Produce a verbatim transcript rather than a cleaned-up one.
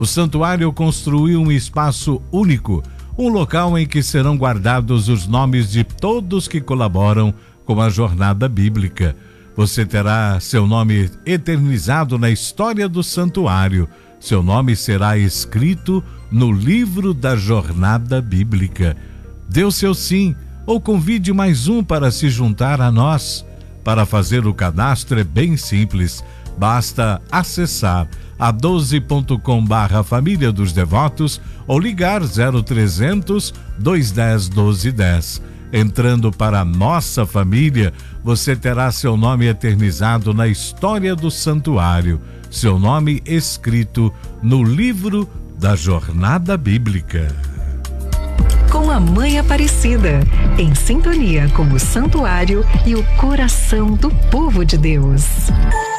O santuário construiu um espaço único, um local em que serão guardados os nomes de todos que colaboram com a jornada bíblica. Você terá seu nome eternizado na história do santuário. Seu nome será escrito no livro da jornada bíblica. Dê o seu sim ou convide mais um para se juntar a nós. Para fazer o cadastro é bem simples. Basta acessar a doze ponto com barra Família dos Devotos ou ligar zero trezentos, dois um zero, doze um zero. Entrando para a nossa família, você terá seu nome eternizado na história do santuário, seu nome escrito no livro da jornada bíblica. Com a Mãe Aparecida, em sintonia com o santuário e o coração do povo de Deus.